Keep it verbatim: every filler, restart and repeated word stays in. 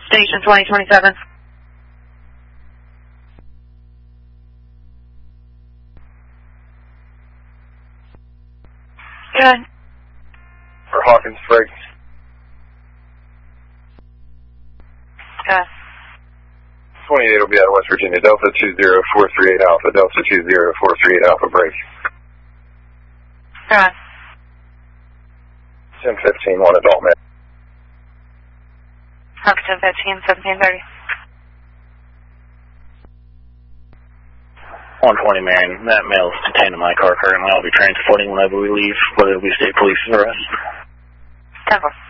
Station twenty twenty-seven. Good. For Hawkinsburg. Good. twenty-eight will be out of West Virginia. Delta two zero four three eight Alpha. Delta two zero four three eight Alpha, break. Good. ten fifteen, one adult male. Okay, ten fifteen, seventeen thirty. one twenty, Marion. That male is detained in my car currently. I'll be transporting whenever we leave, whether it be state police or us. ten four.